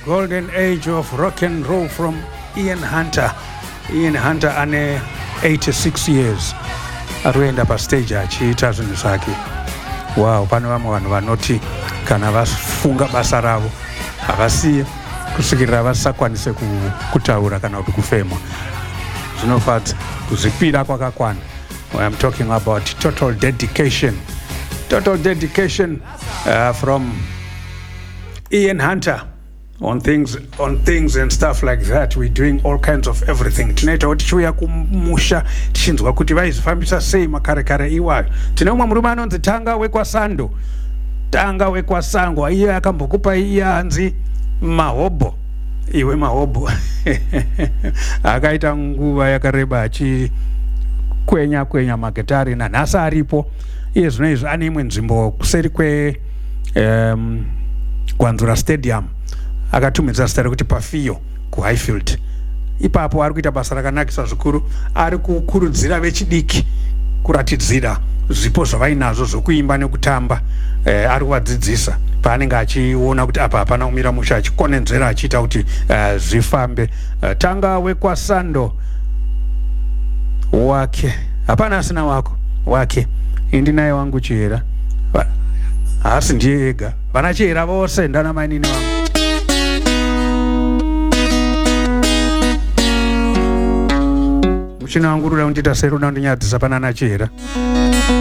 golden age of rock and roll from Ian Hunter. Ian Hunter ane 86 years arikuenda pastage achiita zvinhu zvake. Wow, pane vamwe vanhu vanoti kana vafunga basa ravo havasiye kusvikirira vasakwanise kutaura kana kuti kufema. Zvinofadza kuzvipira kwakakwana. I'm talking about total dedication. Total dedication from Ian Hunter on things and stuff like that. We're doing all kinds of everything. Tinaita kuti chiuya kumusha tichinzwa kuti vaizifambisa sei makarekare iwayo. Tine umwe murume anonzi Tanga wekwasando. Tanga wekwasango iye akambokupa iye hanzi Mahobo. Iwe Mahobo. Akaita nguva yakareba achikwenya maketari nanhasi aripo. Iye zvino izvi ane imwe nzvimbo kuseri Gwanzura Stadium. Akatumidza zita rekuti Pafiyo kuHighfield. Ipapo ari kuita basa rakanakisa zvikuru. Ari kukurudzira vechidiki kuratidzira zvipo zvavainazvo zvokuimba nekutamba. Ari kuvadzidzisa paanenge achiona kuti apa hapana kumira musha, achikonenzera achiita kuti zvifambe. Tanga wekwasando wake hapana asina wako wake indinaye wangu Chihera. Asi ndiye ega vana Chihera vose ndana mainini wangu. Muchina wangu rura undita seru na undinyadzisa pana na Chihera.